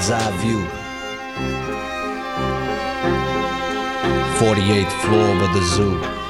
bird's eye view. 48th floor of the zoo.